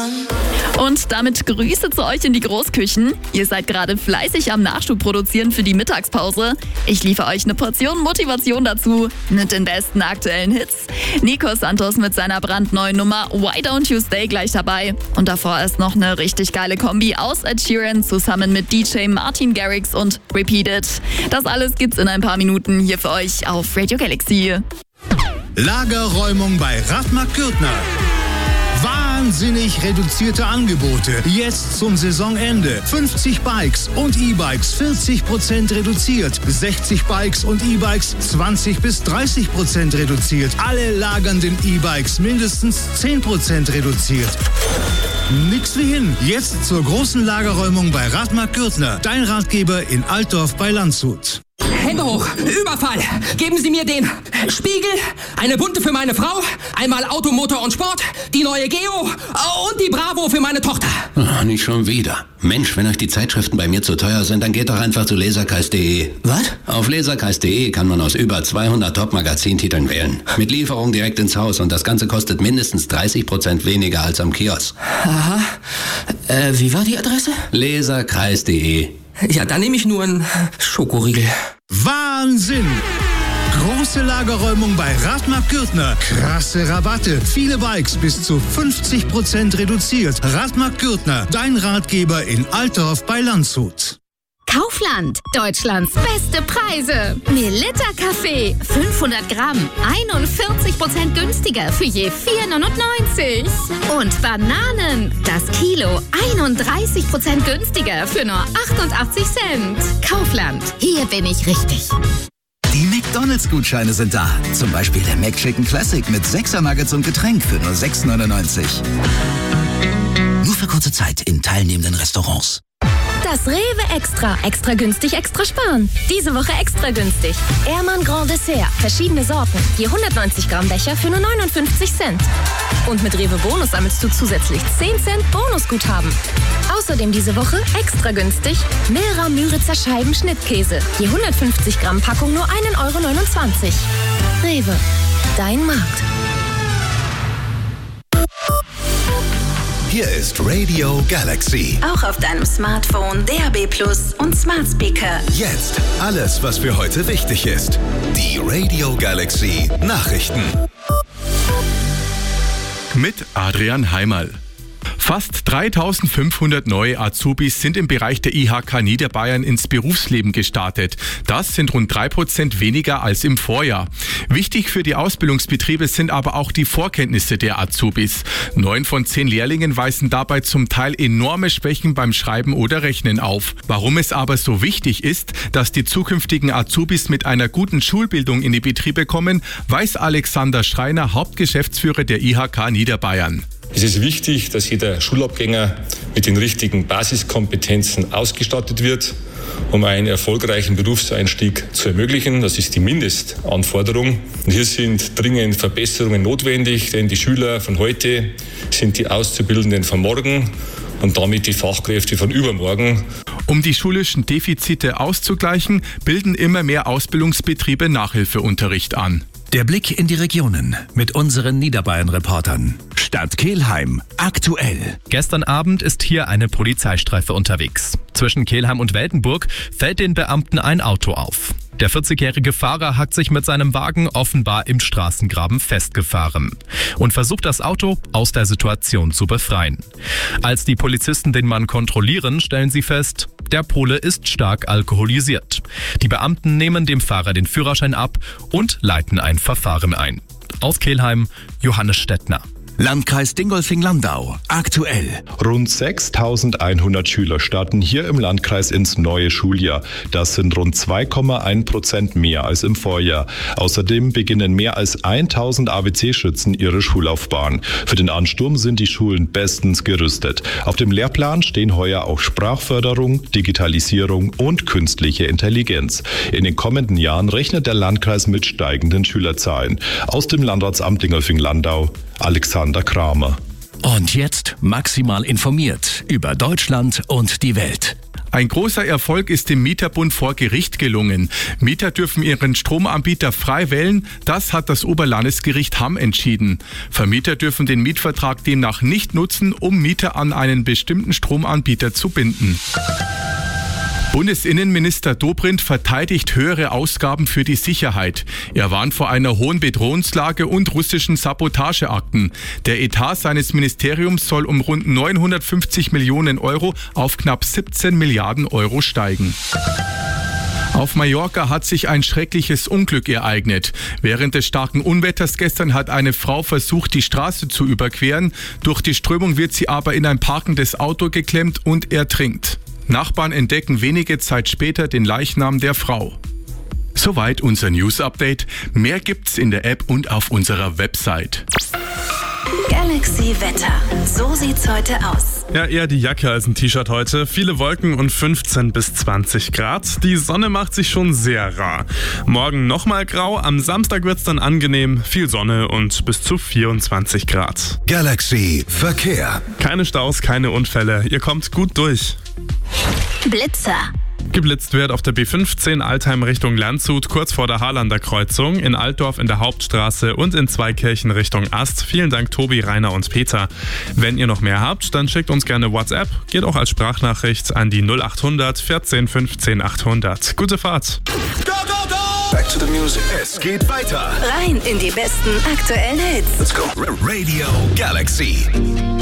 Und damit Grüße zu euch in die Großküchen. Ihr seid gerade fleißig am Nachschub produzieren für die Mittagspause. Ich liefere euch eine Portion Motivation dazu mit den besten aktuellen Hits. Nico Santos mit seiner brandneuen Nummer Why Don't You Stay gleich dabei. Und davor ist noch eine richtig geile Kombi aus Ed Sheeran zusammen mit DJ Martin Garrix und Repeat It. Das alles gibt's in ein paar Minuten hier für euch auf Radio Galaxy. Lagerräumung bei Radmark Gürtner. Wahnsinnig reduzierte Angebote. Jetzt zum Saisonende. 50 Bikes und E-Bikes 40% reduziert. 60 Bikes und E-Bikes 20-30% reduziert. Alle lagernden E-Bikes mindestens 10% reduziert. Nix wie hin. Jetzt zur großen Lagerräumung bei Radmark Gürtner. Dein Ratgeber in Altdorf bei Landshut. Hände hoch! Überfall! Geben Sie mir den Spiegel, eine bunte für meine Frau, einmal Auto, Motor und Sport, die neue Geo und die Bravo für meine Tochter. Oh, nicht schon wieder. Mensch, wenn euch die Zeitschriften bei mir zu teuer sind, dann geht doch einfach zu Leserkreis.de. Was? Auf Leserkreis.de kann man aus über 200 Top-Magazintiteln wählen. Mit Lieferung direkt ins Haus und das Ganze kostet mindestens 30% weniger als am Kiosk. Aha. Wie war die Adresse? Leserkreis.de. Ja, dann nehme ich nur einen Schokoriegel. Wahnsinn! Große Lagerräumung bei Radmark Gürtner. Krasse Rabatte. Viele Bikes bis zu 50% reduziert. Radmark Gürtner, dein Ratgeber in Altdorf bei Landshut. Kaufland, Deutschlands beste Preise. Melitta Kaffee, 500 Gramm, 41% günstiger für je 4,99. Und Bananen, das Kilo, 31% günstiger für nur 88 Cent. Kaufland, hier bin ich richtig. Die McDonalds-Gutscheine sind da. Zum Beispiel der McChicken Classic mit 6er Nuggets und Getränk für nur 6,99. Nur für kurze Zeit in teilnehmenden Restaurants. Das Rewe Extra. Extra günstig, extra sparen. Diese Woche extra günstig. Ehrmann Grand Dessert. Verschiedene Sorten. Je 190 Gramm Becher für nur 59 Cent. Und mit Rewe Bonus sammelst du zusätzlich 10 Cent Bonusguthaben. Außerdem diese Woche extra günstig Milra Müritzer Scheiben Schnittkäse. Je 150 Gramm Packung nur 1,29 €. Rewe. Dein Markt. Hier ist Radio Galaxy. Auch auf deinem Smartphone, DAB+ und Smart Speaker. Jetzt alles, was für heute wichtig ist. Die Radio Galaxy Nachrichten. Mit Adrian Heimerl. Fast 3.500 neue Azubis sind im Bereich der IHK Niederbayern ins Berufsleben gestartet. Das sind rund 3% weniger als im Vorjahr. Wichtig für die Ausbildungsbetriebe sind aber auch die Vorkenntnisse der Azubis. 9 von 10 Lehrlingen weisen dabei zum Teil enorme Schwächen beim Schreiben oder Rechnen auf. Warum es aber so wichtig ist, dass die zukünftigen Azubis mit einer guten Schulbildung in die Betriebe kommen, weiß Alexander Schreiner, Hauptgeschäftsführer der IHK Niederbayern. Es ist wichtig, dass jeder Schulabgänger mit den richtigen Basiskompetenzen ausgestattet wird, um einen erfolgreichen Berufseinstieg zu ermöglichen. Das ist die Mindestanforderung. Und hier sind dringend Verbesserungen notwendig, denn die Schüler von heute sind die Auszubildenden von morgen und damit die Fachkräfte von übermorgen. Um die schulischen Defizite auszugleichen, bilden immer mehr Ausbildungsbetriebe Nachhilfeunterricht an. Der Blick in die Regionen mit unseren Niederbayern-Reportern. Stadt Kelheim, aktuell. Gestern Abend ist hier eine Polizeistreife unterwegs. Zwischen Kelheim und Weltenburg fällt den Beamten ein Auto auf. Der 40-jährige Fahrer hat sich mit seinem Wagen offenbar im Straßengraben festgefahren und versucht, das Auto aus der Situation zu befreien. Als die Polizisten den Mann kontrollieren, stellen sie fest, der Pole ist stark alkoholisiert. Die Beamten nehmen dem Fahrer den Führerschein ab und leiten ein Verfahren ein. Aus Kelheim, Johannes Stettner. Landkreis Dingolfing-Landau, aktuell. Rund 6.100 Schüler starten hier im Landkreis ins neue Schuljahr. Das sind rund 2,1% mehr als im Vorjahr. Außerdem beginnen mehr als 1.000 AWC-Schützen ihre Schullaufbahn. Für den Ansturm sind die Schulen bestens gerüstet. Auf dem Lehrplan stehen heuer auch Sprachförderung, Digitalisierung und künstliche Intelligenz. In den kommenden Jahren rechnet der Landkreis mit steigenden Schülerzahlen. Aus dem Landratsamt Dingolfing-Landau, Alexander Kramer. Und jetzt maximal informiert über Deutschland und die Welt. Ein großer Erfolg ist dem Mieterbund vor Gericht gelungen. Mieter dürfen ihren Stromanbieter frei wählen. Das hat das Oberlandesgericht Hamm entschieden. Vermieter dürfen den Mietvertrag demnach nicht nutzen, um Mieter an einen bestimmten Stromanbieter zu binden. Bundesinnenminister Dobrindt verteidigt höhere Ausgaben für die Sicherheit. Er warnt vor einer hohen Bedrohungslage und russischen Sabotageakten. Der Etat seines Ministeriums soll um rund 950 Millionen Euro auf knapp 17 Milliarden Euro steigen. Auf Mallorca hat sich ein schreckliches Unglück ereignet. Während des starken Unwetters gestern hat eine Frau versucht, die Straße zu überqueren. Durch die Strömung wird sie aber in ein parkendes Auto geklemmt und ertrinkt. Nachbarn entdecken wenige Zeit später den Leichnam der Frau. Soweit unser News-Update. Mehr gibt's in der App und auf unserer Website. Galaxy Wetter. So sieht's heute aus. Ja, eher die Jacke als ein T-Shirt heute. Viele Wolken und 15 bis 20 Grad. Die Sonne macht sich schon sehr rar. Morgen nochmal grau, am Samstag wird's dann angenehm. Viel Sonne und bis zu 24 Grad. Galaxy Verkehr. Keine Staus, keine Unfälle. Ihr kommt gut durch. Blitzer. Geblitzt wird auf der B15 Altheim Richtung Landshut, kurz vor der Haarlander Kreuzung, in Altdorf in der Hauptstraße und in Zweikirchen Richtung Ast. Vielen Dank Tobi, Rainer und Peter. Wenn ihr noch mehr habt, dann schickt uns gerne WhatsApp, geht auch als Sprachnachricht an die 0800 14 15 800. Gute Fahrt! Go, go, go! Back to the music. Es geht weiter. Rein in die besten aktuellen Hits. Let's go. Radio Galaxy.